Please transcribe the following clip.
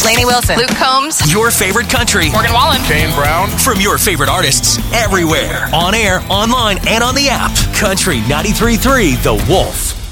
Lainey Wilson. Luke Combs. Your favorite country. Morgan Wallen. Kane Brown. From your favorite artists everywhere. On air, online, and on the app. Country 93.3 The Wolf.